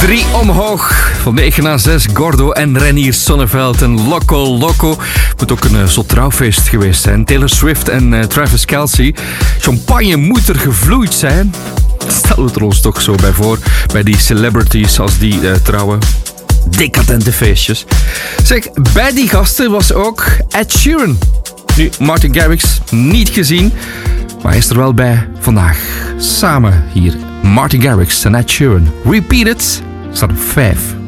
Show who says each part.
Speaker 1: 3 omhoog. Van 9 naar 6. Gordo en Renier Sonneveld en Loco Loco. Moet ook een zot trouwfeest geweest zijn. Taylor Swift en Travis Kelce. Champagne moet er gevloeid zijn. Stellen we het er ons toch zo bij voor. Bij die celebrities als die trouwen. Decadente feestjes. Zeg, bij die gasten was ook Ed Sheeran. Nu, Martin Garrix niet gezien. Maar hij is er wel bij vandaag. Samen hier. Martin Garrix en Ed Sheeran. Repeat It. Staat op 5.